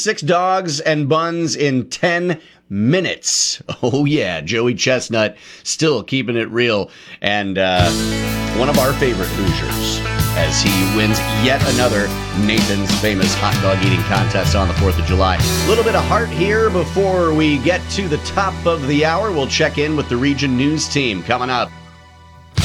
6 dogs and buns in 10 minutes. Oh, yeah. Joey Chestnut still keeping it real. And one of our favorite Hoosiers as he wins yet another Nathan's Famous Hot Dog Eating Contest on the 4th of July. A little bit of heart here before we get to the top of the hour. We'll check in with the Region News team coming up.